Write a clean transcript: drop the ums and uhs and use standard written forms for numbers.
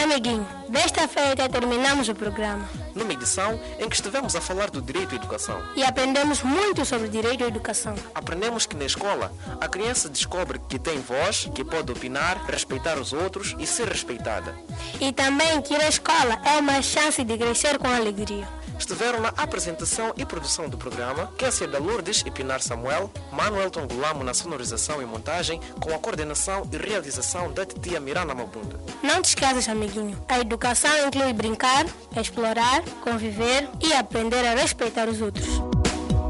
amiguinho, desta feita terminamos o programa. Numa edição em que estivemos a falar do direito à educação. E aprendemos muito sobre direito à educação. Aprendemos que na escola a criança descobre que tem voz, que pode opinar, respeitar os outros e ser respeitada. E também que a escola é uma chance de crescer com alegria. Estiveram na apresentação e produção do programa Kécia da Lourdes e Pinar Samuel, Manuel Tongolamo na sonorização e montagem, com a coordenação e realização da titia Mirana Mabunda. Não te esqueças, amiguinho, a educação inclui brincar, explorar, conviver e aprender a respeitar os outros.